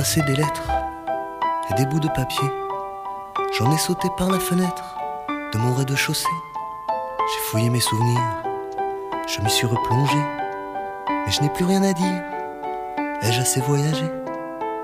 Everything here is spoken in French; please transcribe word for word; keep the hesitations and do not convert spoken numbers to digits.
entassé des lettres et des bouts de papier. J'en ai sauté par la fenêtre de mon rez-de-chaussée. J'ai fouillé mes souvenirs, je m'y suis replongé, mais je n'ai plus rien à dire. Ai-je assez voyagé ?